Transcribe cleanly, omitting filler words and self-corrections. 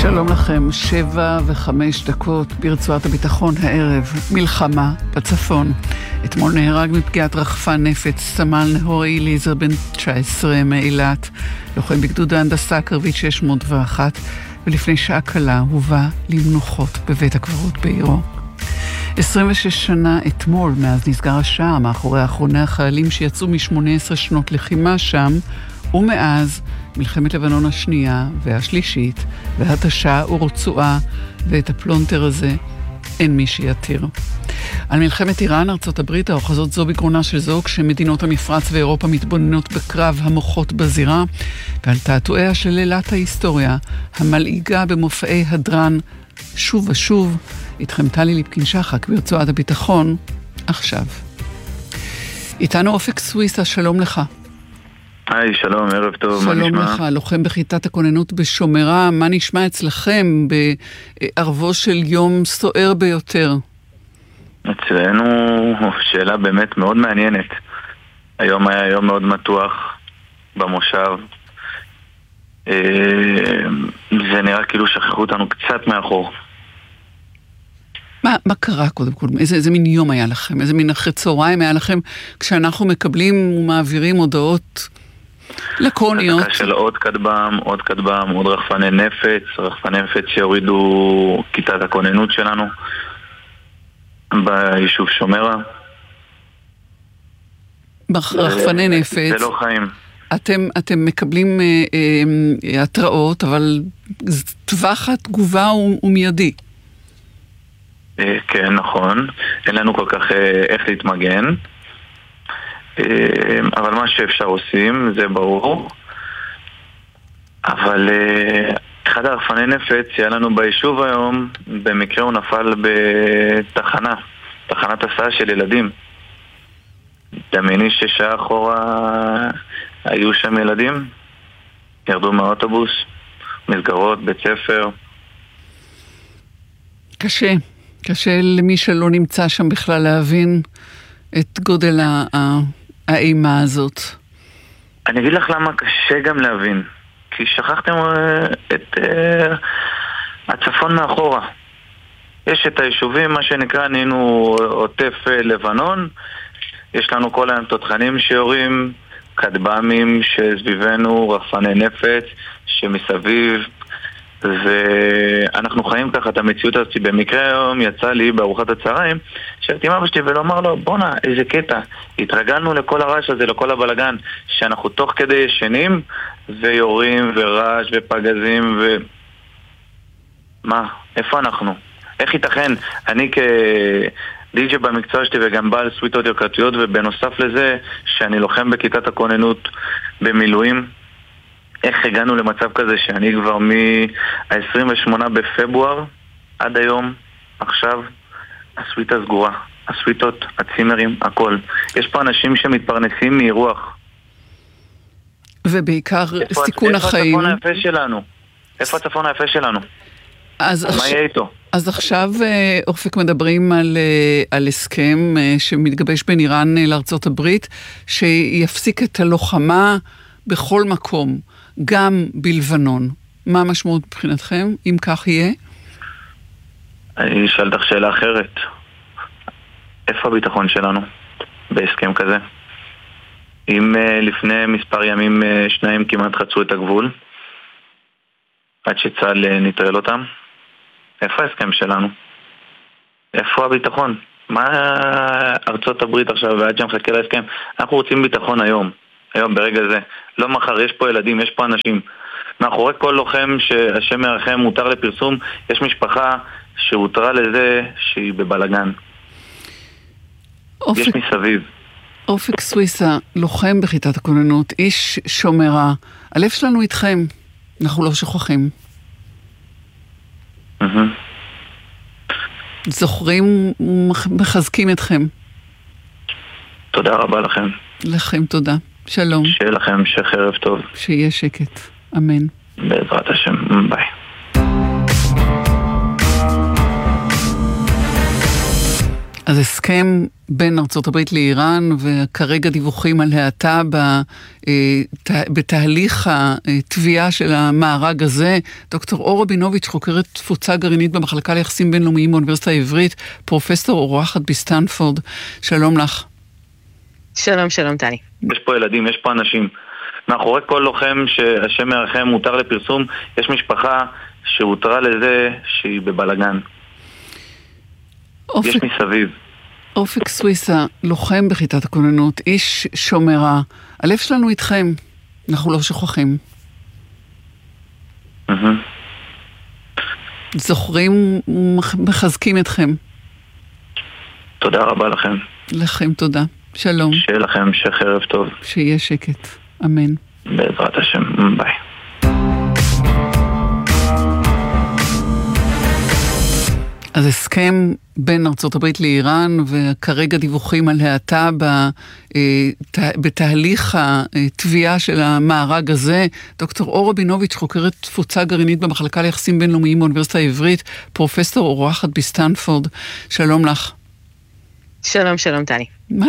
שלום לכם, 7:05 ברצועת הביטחון הערב, מלחמה בצפון. אתמול נהרג מפגיעת רחפן נפץ סמל נהורי אליעזר בן 19 מאילת, לוחם בגדוד ההנדסה קרבית 601, ולפני שעה קלה הובא למנוחות בבית הקברות בעירו. 26 שנה אתמול מאז נסגר השער מאחורי אחרוני החיילים שיצאו מ-18 שנות לחימה שם, ומאז מלחמת לבנון השנייה והשלישית, והתשה ורצועה, ואת הפלונטר הזה אין מי שיתיר. על מלחמת איראן, ארצות הברית, האוחזות זו בגרונה של זו, כשמדינות המפרץ ואירופה מתבוננות בקרב המוחות בזירה, ועל תעתועיה של לילת ההיסטוריה, המלעיגה במופעי הדרן שוב ושוב, איתכם טלי ליפקין שחק ברצועת הביטחון, עכשיו. איתנו אופק סוויסה, שלום לך. היי, שלום, ערב טוב, מה נשמע? שלום לך, לוחם בכיתת הכוננות בשומרה, מה נשמע אצלכם בערבו של יום סוער ביותר? אצלנו שאלה באמת מאוד מעניינת. היום היה יום מאוד מתוח במושב. זה נראה כאילו שכחו אותנו קצת מאחור. מה קרה קודם כל? איזה מין יום היה לכם? איזה מין אחרי צהריים היה לכם כשאנחנו מקבלים ומעבירים הודעות לקוניות? הדקה של עוד כדבם, עוד רחפני נפץ שיורידו כיתת הכוננות שלנו ביישוב שומרה. רחפני נפץ. זה לא חיים. אתם מקבלים התראות, אבל טווח התגובה הוא מיידי. כן, נכון. אין לנו כל כך איך להתמגן. אבל מה שאפשר עושים, זה ברור. אבל אחד הרחפני נפץ היה לנו ביישוב היום, במקרה הוא נפל תחנת הסעה של ילדים. דמייני ששעה אחורה היו שם ילדים, ירדו מהאוטובוס, מסגרות, בית ספר. קשה למי שלא נמצא שם בכלל להבין את גודל האימה הזאת. אני אגיד לך למה קשה גם להבין. כי שכחתם את הצפון מאחורה. יש את היישובים, מה שנקרא, נהיינו עוטף לבנון. יש לנו כל היום תותחנים שיורים, כדבמים שסביבנו, רחפני נפץ שמסביב. ואנחנו חיים ככה את המציאות הזאת. במקרה היום יצא לי בארוחת הצהריים שהייתי עם אבא שלי ולומר לו, בונה, איזה קטע, התרגלנו לכל הרעש הזה, לכל הבלגן, שאנחנו תוך כדי ישנים ויורים ורעש ופגזים מה? איפה אנחנו? איך ייתכן? אני כדיג'י במקצוע שלי וגם בעל סוויטות יוקרתיות, ובנוסף לזה שאני לוחם בכיתת הכוננות במילואים, איך הגענו למצב כזה שאני כבר מה-28 בפברואר עד היום, עכשיו, הסוויטה סגורה. הסוויטות, הצימרים, הכל. יש פה אנשים שמתפרנסים מאירוח. ובעיקר סיכון החיים. איפה הצפון היפה שלנו? מה יהיה איתו? אז עכשיו אופק מדברים על הסכם שמתגבש בין איראן לארצות הברית, שיפסיק את הלוחמה בכל מקום, גם בלבנון. מה המשמעות מבחינתכם, אם כך יהיה? אני אשאל לך שאלה אחרת. איפה הביטחון שלנו בהסכם כזה? אם לפני מספר ימים שניים כמעט חצו את הגבול, עד שצה"ל נטרל אותם, איפה ההסכם שלנו? איפה הביטחון? מה ארצות הברית עכשיו ועד שמחכה להסכם? אנחנו רוצים ביטחון היום ברגע זה, לא מחר. יש פה ילדים, יש פה אנשים. מאחורי כל לוחם שהשם ירחם מותר לפרסום, יש משפחה שהותרה לזה שהיא בבלגן. יש מסביב. אופק סוויסה, לוחם בכיתת הכוננות, איש שומרה. הלב שלנו איתכם, אנחנו לא שוכחים. זוכרים ומחזקים אתכם. תודה רבה לכם. לכם תודה. שלום. שיהיה לכם המשך ערב טוב. שיהיה שקט. אמן. בעזרת השם. ביי. אז הסכם בין ארצות הברית לאיראן, וכרגע דיווחים על האטה בתהליך התביעה של המארג הזה. דוקטור אור רבינוביץ', חוקרת תפוצה גרעינית במחלקה ליחסים בינלאומיים באוניברסיטה העברית, פרופסור אורחת בסטנפורד, שלום לך. שלום, שלום טלי. יש פה ילדים, יש פה אנשים. מאחורי כל לוחם שהשם מרחם מותר לפרסום, יש משפחה שהותרה לזה שהיא בבלגן. יש מסביב. אופק סוויסה, לוחם בכיתת הכוננות, איש שומרה. הלב שלנו איתכם, אנחנו לא שוכחים. זוכרים ומחזקים אתכם. תודה רבה לכם. לכם תודה. שלום. שיהיה לכם המשך ערב טוב. שיהיה שקט. אמן. בעזרת השם. ביי. אז הסכם בין ארצות הברית לאיראן, וכרגע דיווחים על האטה בתהליך התביעה של המארג הזה. דוקטור אור רבינוביץ', חוקרת תפוצה גרעינית במחלקה ליחסים בינלאומיים באוניברסיטה העברית, פרופסור אורחת בסטנפורד, שלום לך. שלום, שלום טלי.